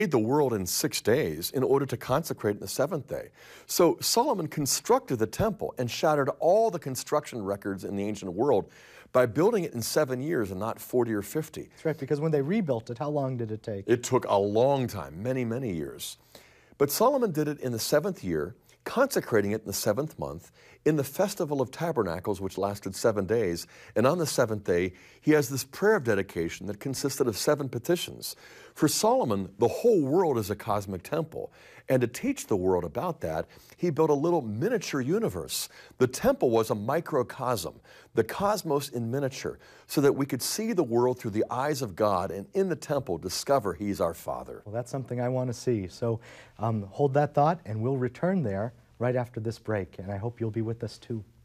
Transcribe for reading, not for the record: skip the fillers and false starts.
made the world in 6 days in order to consecrate it in the seventh day. So Solomon constructed the temple and shattered all the construction records in the ancient world by building it in 7 years and not 40 or 50. That's right, because when they rebuilt it, how long did it take? It took a long time, many, many years. But Solomon did it in the seventh year, consecrating it in the seventh month, in the Festival of Tabernacles, which lasted 7 days. And on the seventh day, he has this prayer of dedication that consisted of 7 petitions. For Solomon, the whole world is a cosmic temple. And to teach the world about that, he built a little miniature universe. The temple was a microcosm, the cosmos in miniature, so that we could see the world through the eyes of God and in the temple discover he's our Father. Well, that's something I want to see. So hold that thought, and we'll return there right after this break, and I hope you'll be with us too.